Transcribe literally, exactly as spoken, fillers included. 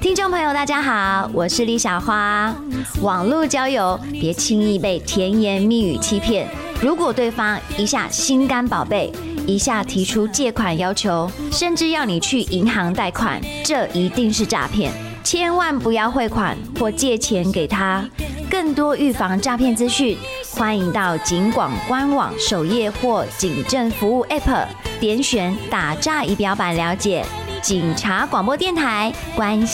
听众朋友，大家好，我是李小花。网络交友别轻易被甜言蜜语欺骗。如果对方一下心肝宝贝，一下提出借款要求，甚至要你去银行贷款，这一定是诈骗。千万不要汇款或借钱给他。更多预防诈骗资讯，欢迎到警广官网首页或警政服务 App 点选打诈仪表板了解。警察广播电台，关